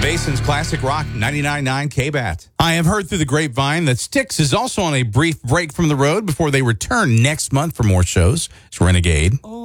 Basin's Classic Rock 99.9 KBAT. I have heard through the grapevine that Styx is also on a brief break from the road before they return next month for more shows. It's Renegade.